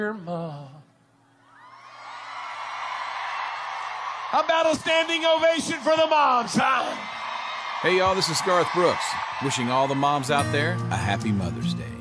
Your mom. How about a standing ovation for the moms, huh? Hey, y'all, this is Garth Brooks, wishing all the moms out there a happy Mother's Day.